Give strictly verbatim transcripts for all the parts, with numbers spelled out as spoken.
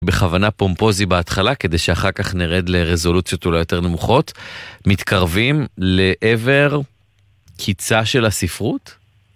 בכוונה פומפוזי בהתחלה, כדי שאחר כך נרד לרזולוציות אולי יותר נמוכות, מתקרבים לעבר קיצה של הספרות?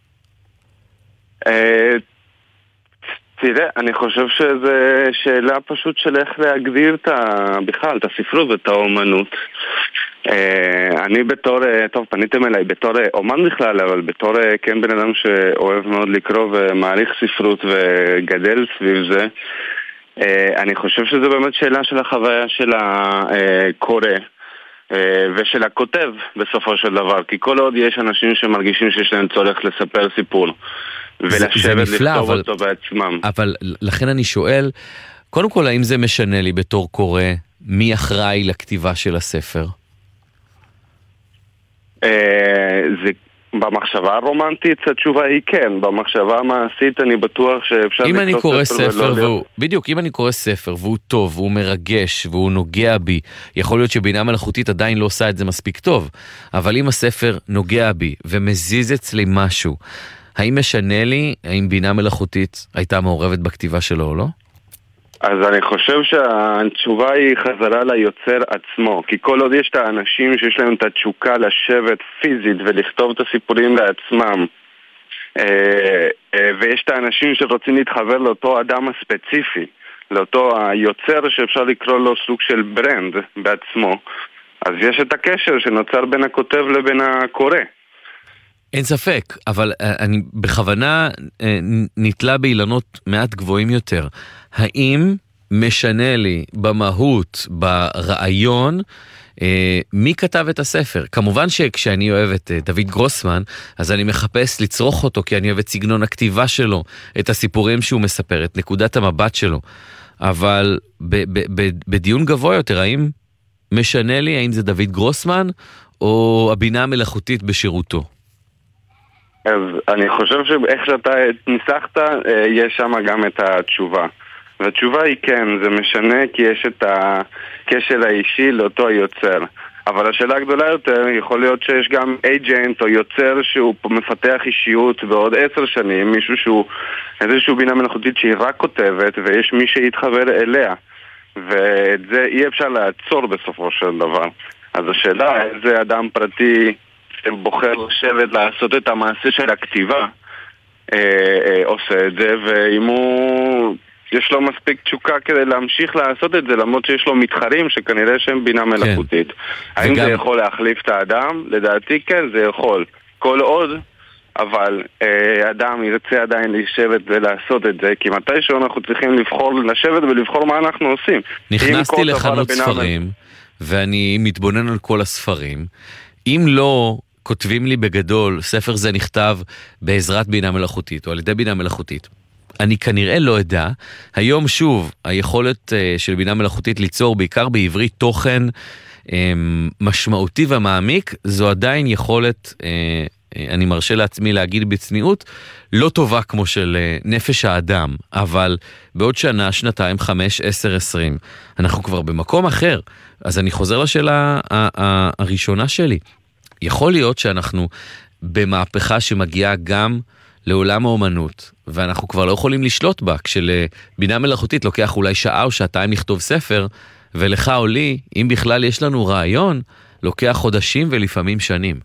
תראה, אני חושב שזו שאלה פשוט של איך להגדיר את ה... בכלל, את הספרות ואת האומנות. אני בתור, טוב, פניתם אליי בתור אומן בכלל, אבל בתור כן בן אדם שאוהב מאוד לקרוא ומעריך ספרות וגדל סביב זה, אני חושב שזו באמת שאלה של החוויה של הקורא ושל הכותב בסופו של דבר, כי כל עוד יש אנשים שמרגישים שיש להם צורך לספר סיפור ולשבת לכתוב אותו בעצמם. אבל לכן אני שואל, קודם כל, האם זה משנה לי בתור קורא מי אחראי לכתיבה של הספר? זה במחשבה הרומנטית, התשובה היא כן. במחשבה המעשית אני בטוח שאפשר אם אני קורא ספר והוא, בדיוק, אם אני קורא ספר והוא טוב, והוא מרגש, והוא נוגע בי, יכול להיות שבינה מלאכותית עדיין לא עושה את זה מספיק טוב, אבל אם הספר נוגע בי ומזיז אצלי משהו, האם משנה לי, האם בינה מלאכותית הייתה מעורבת בכתיבה שלו או לא? אז אני חושב שהתשובה היא חזרה ליוצר עצמו, כי כל עוד יש את האנשים שיש להם את התשוקה לשבת פיזית ולכתוב את הסיפורים לעצמם, ויש את האנשים שרוצים להתחבר לאותו אדם הספציפי, לאותו היוצר שאפשר לקרוא לו סוג של ברנד בעצמו, אז יש את הקשר שנוצר בין הכותב לבין הקורא. אין ספק, אבל אני בכוונה נתלה באילנות מעט גבוהים יותר. האם משנה לי במהות, ברעיון, מי כתב את הספר? כמובן שכשאני אוהב את דוד גרוסמן, אז אני מחפש לצרוך אותו, כי אני אוהב את סגנון הכתיבה שלו, את הסיפורים שהוא מספר, את נקודת המבט שלו. אבל ב- ב- ב- בדיון גבוה יותר, האם משנה לי, האם זה דוד גרוסמן, או הבינה המלאכותית בשירותו? אז אני חושב שאיך שאתה ניסחת, יש שם גם את התשובה. והתשובה היא כן, זה משנה כי יש את הקשר האישי לאותו היוצר. אבל השאלה הגדולה יותר, יכול להיות שיש גם אייג'נט או יוצר שהוא מפתח אישיות בעוד עשר שנים, מישהו שהוא איזשהו בינה מלאכותית שהיא רק כותבת ויש מי שיתחבר אליה. ואת זה אי אפשר לעצור בסופו של דבר. אז השאלה, איזה אדם פרטי בוחר לשבת לעשות את המעשה של הכתיבה אה, אה, עושה את זה, ואם הוא יש לו מספיק תשוקה כדי להמשיך לעשות את זה, למרות שיש לו מתחרים שכנראה שהם בינה מלאכותית. כן. האם וגם... זה יכול להחליף את האדם? לדעתי כן, זה יכול. כל עוד, אבל אה, אדם ירצה עדיין לשבת ולעשות את זה, כי מתישהו אנחנו צריכים לבחור, לשבת ולבחור מה אנחנו עושים. נכנסתי לחנות ספרים, מל... ואני מתבונן על כל הספרים. אם לא כותבים לי בגדול, ספר זה נכתב בעזרת בינה מלאכותית, או על ידי בינה מלאכותית, אני כנראה לא יודע. היום שוב, היכולת uh, של בינה מלאכותית ליצור בעיקר בעברית תוכן um, משמעותי ומעמיק, זו עדיין יכולת, uh, uh, אני מרשה לעצמי להגיד בצניעות, לא טובה כמו של uh, נפש האדם, אבל בעוד שנה, שנתיים, חמש, עשר, עשרים, אנחנו כבר במקום אחר. אז אני חוזר לשאלה הראשונה שלי. יכול להיות שאנחנו במהפכה שמגיעה גם לעולם האומנות, ואנחנו כבר לא יכולים לשלוט בה, כשלבינה מלאכותית לוקח אולי שעה או שעתיים לכתוב ספר, ולך או לי, אם בכלל יש לנו רעיון, לוקח חודשים ולפעמים שנים.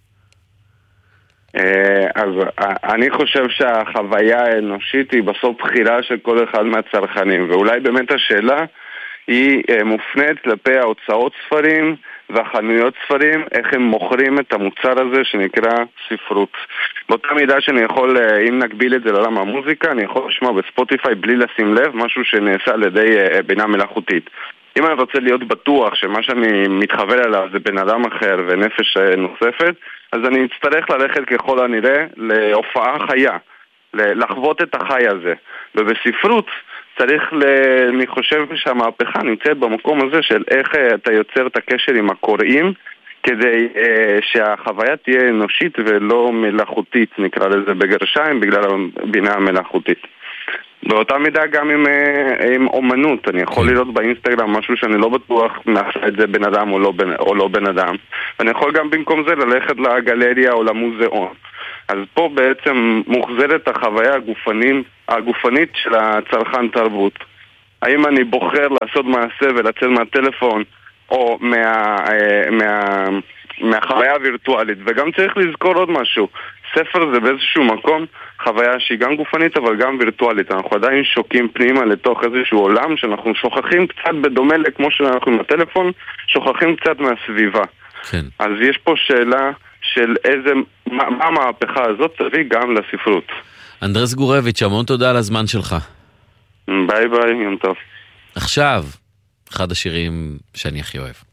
אז אני חושב שהחוויה האנושית היא בסוף בחירה של כל אחד מהצרכנים, ואולי באמת השאלה היא מופנית כלפי ההוצאות ספרים והחנויות ספרים, איך הם מוכרים את המוצר הזה שנקרא ספרות. באותה מידה שאני יכול, אם נקביל את זה לעולם המוזיקה, אני יכול לשמוע בספוטיפיי בלי לשים לב משהו שנעשה על ידי בינה מלאכותית. אם אני רוצה להיות בטוח שמה שאני מתחבר עליו זה בן אדם אחר ונפש נוספת, אז אני אצטרך ללכת ככל הנראה להופעה חיה, לחוות את החי הזה. ובספרות צריך, ל... אני חושב שהמהפכה נמצאת במקום הזה של איך אתה יוצר את הקשר עם הקוראים, כדי אה, שהחוויה תהיה אנושית ולא מלאכותית, נקרא לזה בגרשיים, בגלל הבינה המלאכותית. באותה מידה גם עם, אה, עם אומנות, אני יכול לראות באינסטגרם משהו שאני לא בטוח נעשה את זה בן אדם או לא בן, או לא בן אדם. אני יכול גם במקום זה ללכת לגלריה או למוזיאון. אז פה בעצם מוחזרת החוויה הגופנית, הגופנית של הצרכן תרבות. האם אני בוחר לעשות מעשה ולצאת מהטלפון או מה, מה, מהחוויה הווירטואלית. וגם צריך לזכור עוד משהו, ספר זה באיזשהו מקום חוויה שהיא גם גופנית אבל גם וירטואלית. אנחנו עדיין שוקים פנימה לתוך איזשהו עולם שאנחנו שוכחים קצת, בדומה לכמו שאנחנו עם הטלפון, שוכחים קצת מהסביבה. כן. אז יש פה שאלה של איזה, מה, מה המהפכה הזאת תביא גם לספרות. אנדרס גורביץ', המון תודה על הזמן שלך. ביי ביי, יום טוב. עכשיו, אחד השירים שאני הכי אוהב.